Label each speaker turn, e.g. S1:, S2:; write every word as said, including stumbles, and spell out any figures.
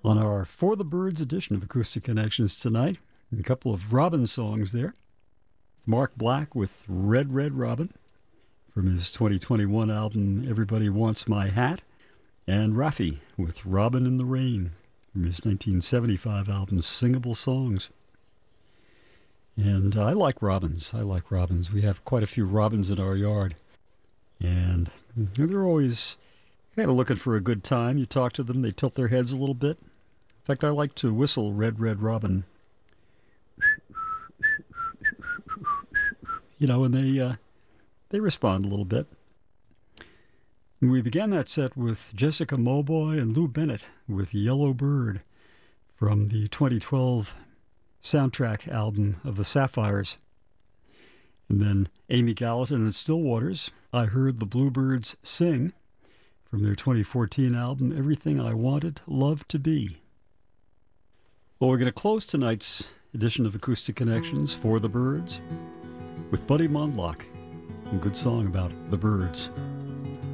S1: On our For the Birds edition of Acoustic Connections tonight, a couple of Robin songs there. Mark Black with Red Red Robin from his twenty twenty-one album Everybody Wants My Hat, and Raffi with Robin in the Rain from his nineteen seventy-five album Singable Songs. And I like robins. I like robins. We have quite a few robins in our yard. And they're always kind of looking for a good time. You talk to them, they tilt their heads a little bit. In fact, I like to whistle Red Red Robin. You know, and they uh, they respond a little bit. And we began that set with Jessica Mowboy and Lou Bennett with Yellow Bird from the twenty twelve soundtrack album of the Sapphires. And then Amy Gallatin and Stillwaters, I Heard the Bluebirds Sing from their twenty fourteen album Everything I Wanted Love to Be. Well, we're going to close tonight's edition of Acoustic Connections for the Birds with Buddy Mondlock, a good song about the birds.